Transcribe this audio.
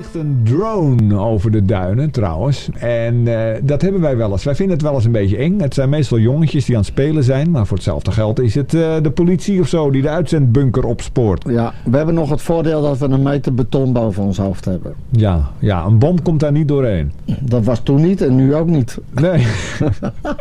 vliegt een drone over de duinen trouwens. En dat hebben wij wel eens. Wij vinden het wel eens een beetje eng. Het zijn meestal jongetjes die aan het spelen zijn. Maar voor hetzelfde geld is het de politie of zo die de uitzendbunker opspoort. Ja, we hebben nog het voordeel dat we een meter beton boven ons hoofd hebben. Ja, een bom komt daar niet doorheen. Dat was toen niet en nu ook niet. Nee.